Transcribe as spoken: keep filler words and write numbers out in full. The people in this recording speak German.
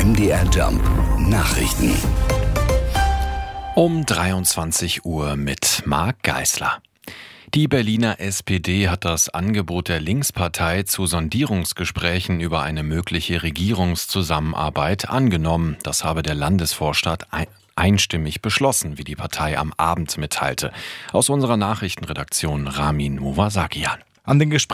M D R Jump Nachrichten. Um dreiundzwanzig Uhr mit Marc Geisler. Die Berliner S P D hat das Angebot der Linkspartei zu Sondierungsgesprächen über eine mögliche Regierungszusammenarbeit angenommen. Das habe der Landesvorstand einstimmig beschlossen, wie die Partei am Abend mitteilte. Aus unserer Nachrichtenredaktion Ramin Movasakian. An den Gesprächen